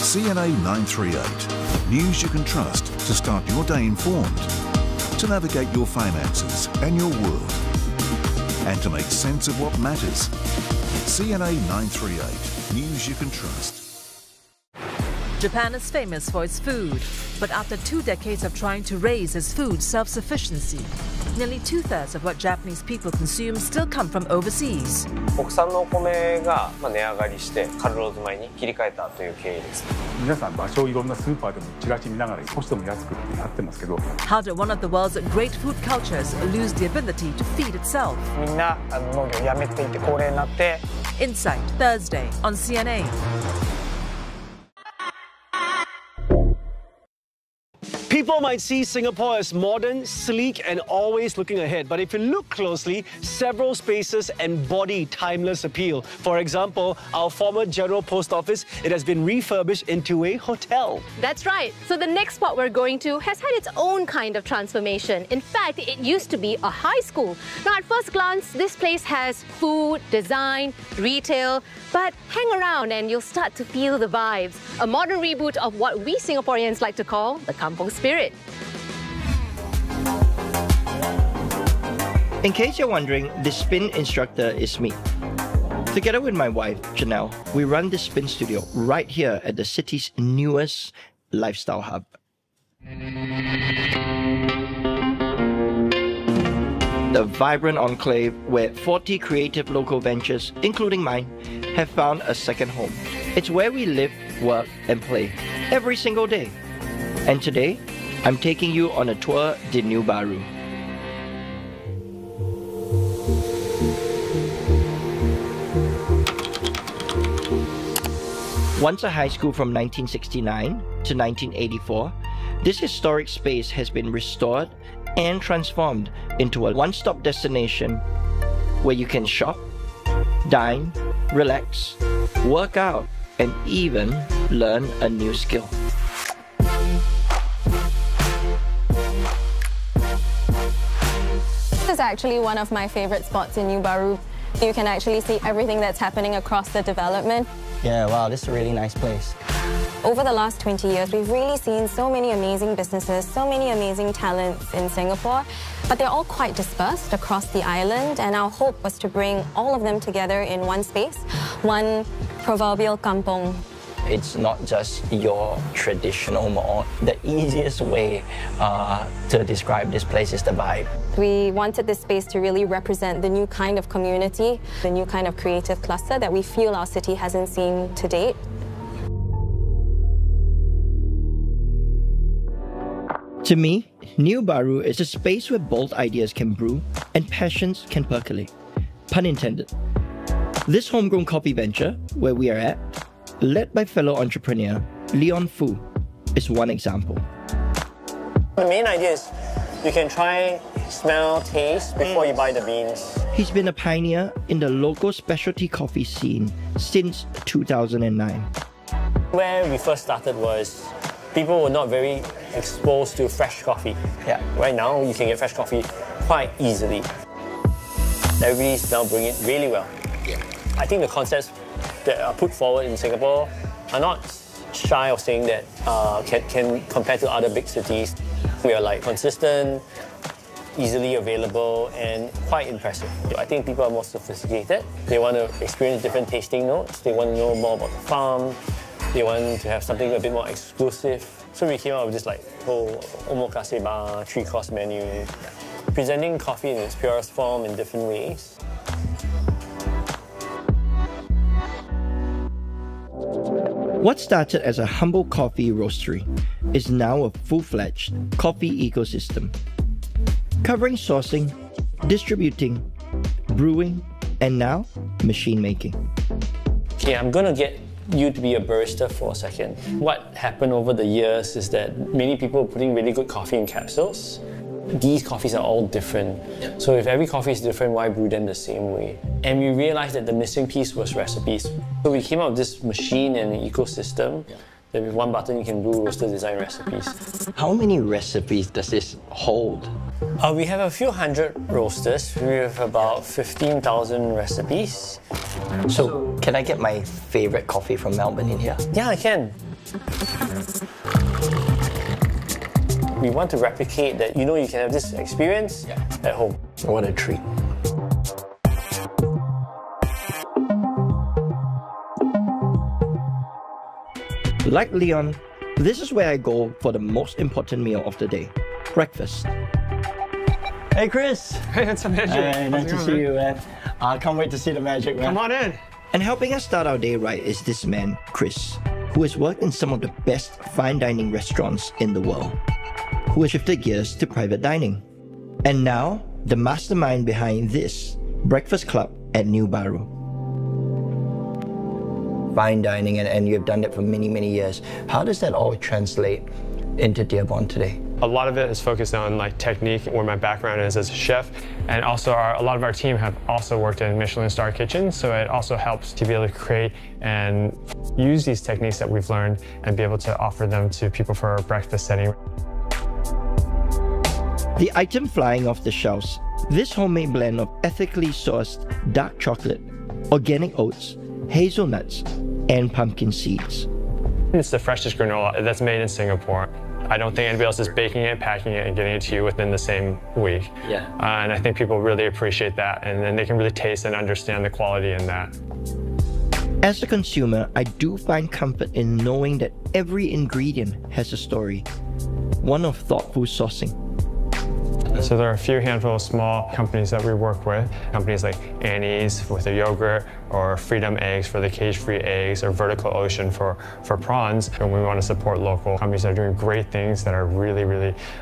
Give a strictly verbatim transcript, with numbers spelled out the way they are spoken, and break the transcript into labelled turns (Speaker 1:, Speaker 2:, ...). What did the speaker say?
Speaker 1: C N A nine three eight. News you can trust to start your day informed, to navigate your finances and your world, and to make sense of what matters. C N A nine three eight. News you can trust.
Speaker 2: Japan is famous for its food, but after two decades of trying to raise its food self-sufficiency, nearly two-thirds of what Japanese people consume still come from overseas.
Speaker 3: 国産のお米が値上がりしてカルローズ米に切り替えたという経緯です。
Speaker 4: 皆さん場所をいろんなスーパーでもチラシ見ながら少しでも安くってなってますけど。
Speaker 2: How did one of the world's great food cultures lose the ability to feed itself?
Speaker 3: みんな農業をやめていて高齢になって。
Speaker 2: Insight Thursday on C N A.
Speaker 5: People might see Singapore as modern, sleek, and always looking ahead. But if you look closely, several spaces embody timeless appeal. For example, our former General Post Office, it has been refurbished into a hotel.
Speaker 6: That's right. So the next spot we're going to has had its own kind of transformation. In fact, it used to be a high school. Now, at first glance, this place has food, design, retail, but hang around and you'll start to feel the vibes. A modern reboot of what we Singaporeans like to call the kampong spirit.
Speaker 7: In case you're wondering, the spin instructor is me. Together with my wife, Janelle, we run this spin studio right here at the city's newest lifestyle hub. The vibrant enclave where forty creative local ventures, including mine, have found a second home. It's where we live, work, and play every single day. And today, I'm taking you on a tour de New Baru. Once a high school from nineteen sixty-nine to nineteen eighty-four, this historic space has been restored and transformed into a one-stop destination where you can shop, dine, relax, work out, and even learn a new skill.
Speaker 8: This is actually one of my favorite spots in New Baru. You can actually see everything that's happening across the development.
Speaker 9: Yeah, wow, this is a really nice place.
Speaker 8: Over the last twenty years, we've really seen so many amazing businesses, so many amazing talents in Singapore, but they're all quite dispersed across the island, and our hope was to bring all of them together in one space, one proverbial kampong.
Speaker 9: It's not just your traditional mall. The easiest way uh, to describe this place is the vibe.
Speaker 8: We wanted this space to really represent the new kind of community, the new kind of creative cluster that we feel our city hasn't seen to date.
Speaker 7: To me, New Baru is a space where bold ideas can brew and passions can percolate. Pun intended. This homegrown coffee venture, where we are at, led by fellow entrepreneur Leon Fu, is one example.
Speaker 3: The main idea is you can try, smell, taste before you buy the beans.
Speaker 7: He's been a pioneer in the local specialty coffee scene since two thousand nine.
Speaker 3: Where we first started was people were not very exposed to fresh coffee.
Speaker 9: Yeah.
Speaker 3: Right now, you can get fresh coffee quite easily. Everybody's now bringing it really well. Yeah. I think the concepts that are put forward in Singapore are not shy of saying that uh, can, can compare to other big cities. We are like consistent, easily available, and quite impressive. I think people are more sophisticated. They want to experience different tasting notes. They want to know more about the farm. They want to have something a bit more exclusive. So we came out with this like whole omakase bar, three-course menu, presenting coffee in its purest form in different ways.
Speaker 7: What started as a humble coffee roastery is now a full-fledged coffee ecosystem, covering sourcing, distributing, brewing, and now machine making.
Speaker 3: Okay, I'm gonna get you to be a barista for a second. What happened over the years is that many people are putting really good coffee in capsules. These coffees are all different. So if every coffee is different, why brew them the same way? And we realized that the missing piece was recipes. So we came up with this machine and an ecosystem that with one button you can brew roaster design recipes.
Speaker 9: How many recipes does this hold?
Speaker 3: Uh, we have a few hundred roasters. We have about fifteen thousand recipes.
Speaker 9: So can I get my favorite coffee from Melbourne in here?
Speaker 3: Yeah, I can. We want to replicate that, you know, you can have this experience
Speaker 9: Yeah.
Speaker 3: at home.
Speaker 9: What a treat.
Speaker 7: Like Leon, this is where I go for the most important meal of the day, breakfast.
Speaker 9: Hey, Chris.
Speaker 5: Hey, it's a magic.
Speaker 9: Hey, nice to see you, man. I can't wait to see the magic, man.
Speaker 5: Come on in.
Speaker 7: And helping us start our day right is this man, Chris, who has worked in some of the best fine dining restaurants in the world, who has shifted gears to private dining. And now, the mastermind behind this breakfast club at New Baru.
Speaker 9: Fine dining, and, and you've done it for many, many years. How does that all translate into Dearborn today?
Speaker 10: A lot of it is focused on like technique, where my background is as a chef, and also our, a lot of our team have also worked in Michelin star kitchens, so it also helps to be able to create and use these techniques that we've learned and be able to offer them to people for a breakfast setting.
Speaker 7: The item flying off the shelves, this homemade blend of ethically sourced dark chocolate, organic oats, hazelnuts, and pumpkin seeds.
Speaker 10: It's the freshest granola that's made in Singapore. I don't think anybody else is baking it, packing it, and getting it to you within the same week.
Speaker 9: Yeah.
Speaker 10: Uh, and I think people really appreciate that, and then they can really taste and understand the quality in that.
Speaker 7: As a consumer, I do find comfort in knowing that every ingredient has a story, one of thoughtful sourcing.
Speaker 10: So there are a few handful of small companies that we work with. Companies like Annie's with their yogurt, or Freedom Eggs for the cage-free eggs, or Vertical Ocean for, for prawns. And we want to support local companies that are doing great things that are really, really